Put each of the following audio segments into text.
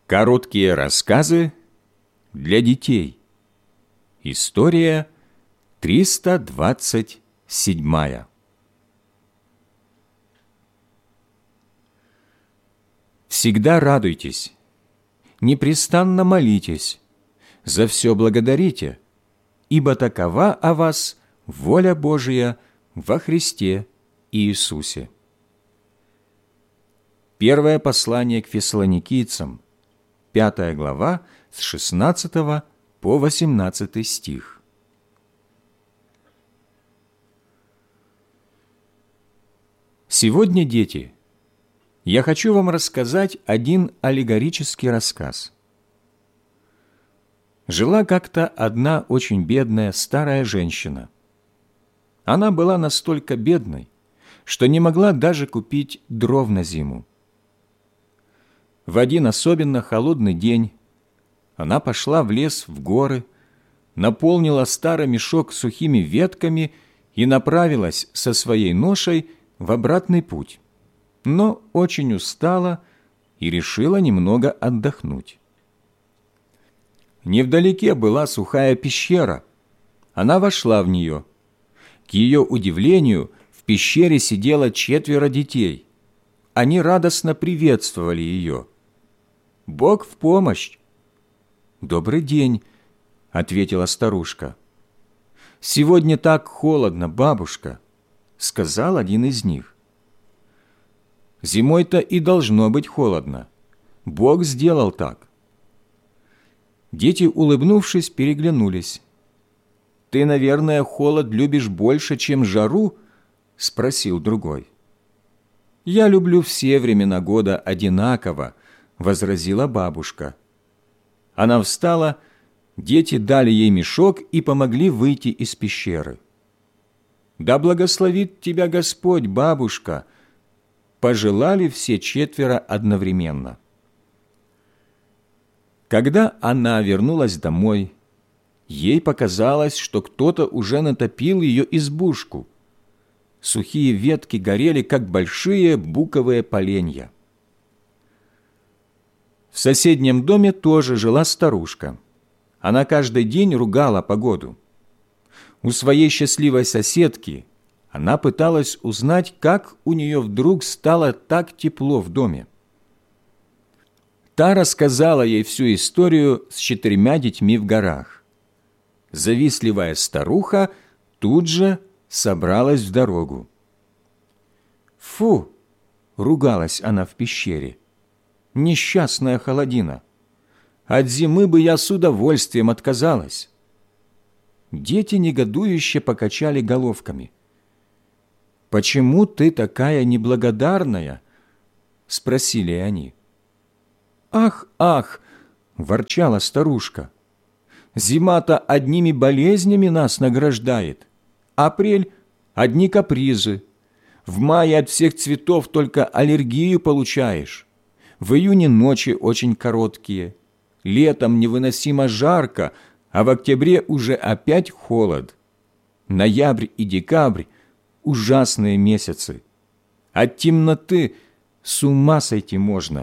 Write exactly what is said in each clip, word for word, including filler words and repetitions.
Короткие рассказы для детей. История триста двадцать седьмая. Всегда радуйтесь, непрестанно молитесь, за все благодарите, ибо такова о вас воля Божия во Христе Иисусе. Первое послание к Фессалоникийцам, пятая глава, с шестнадцатого по восемнадцатый стих. Сегодня, дети, я хочу вам рассказать один аллегорический рассказ. Жила как-то одна очень бедная старая женщина. Она была настолько бедной, что не могла даже купить дров на зиму. В один особенно холодный день она пошла в лес, в горы, наполнила старый мешок сухими ветками и направилась со своей ношей в обратный путь, но очень устала и решила немного отдохнуть. Невдалеке была сухая пещера. Она вошла в нее. К ее удивлению, в пещере сидело четверо детей. Они радостно приветствовали ее. «Бог в помощь!» «Добрый день!» — ответила старушка. «Сегодня так холодно, бабушка!» — сказал один из них. «Зимой-то и должно быть холодно. Бог сделал так». Дети, улыбнувшись, переглянулись. «Ты, наверное, холод любишь больше, чем жару?» — спросил другой. «Я люблю все времена года одинаково», — возразила бабушка. Она встала, дети дали ей мешок и помогли выйти из пещеры. «Да благословит тебя Господь, бабушка!» — пожелали все четверо одновременно. Когда она вернулась домой, ей показалось, что кто-то уже натопил ее избушку. Сухие ветки горели, как большие буковые поленья. В соседнем доме тоже жила старушка. Она каждый день ругала погоду. У своей счастливой соседки она пыталась узнать, как у нее вдруг стало так тепло в доме. Та рассказала ей всю историю с четырьмя детьми в горах. Завистливая старуха тут же собралась в дорогу. «Фу!» — ругалась она в пещере. «Несчастная холодина! От зимы бы я с удовольствием отказалась!» Дети негодующе покачали головками. «Почему ты такая неблагодарная?» — спросили они. «Ах, ах!» — ворчала старушка. «Зима-то одними болезнями нас награждает. Апрель — одни капризы. В мае от всех цветов только аллергию получаешь. В июне ночи очень короткие. Летом невыносимо жарко, а в октябре уже опять холод. Ноябрь и декабрь — ужасные месяцы. От темноты с ума сойти можно».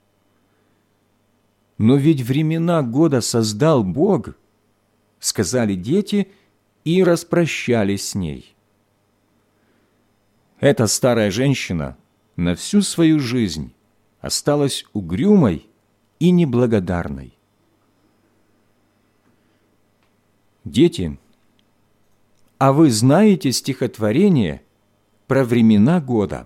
«Но ведь времена года создал Бог», — сказали дети и распрощались с ней. Эта старая женщина на всю свою жизнь осталась угрюмой и неблагодарной. Дети, а вы знаете стихотворение про времена года?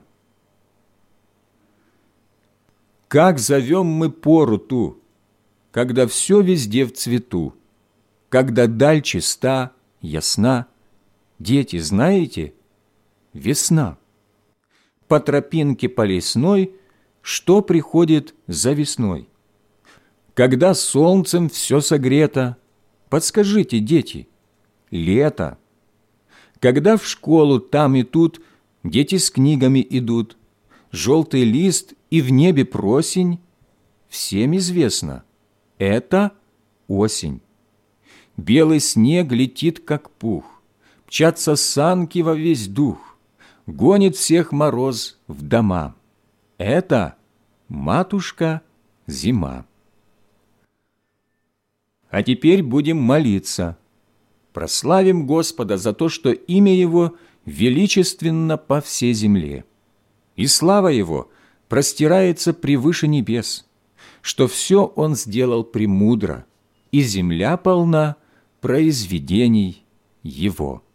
«Как зовем мы пору ту, когда все везде в цвету, когда даль чиста, ясна? Дети, знаете? Весна. По тропинке по лесной, что приходит за весной? Когда солнцем все согрето, подскажите, дети, лето. Когда в школу там и тут дети с книгами идут, желтый лист и в небе просень, всем известно, это осень. Белый снег летит, как пух, мчатся санки во весь дух, гонит всех мороз в дома. Это матушка зима. А теперь будем молиться. Прославим Господа за то, что имя Его величественно по всей земле, и слава Его простирается превыше небес, что все Он сделал премудро, и земля полна произведений Его».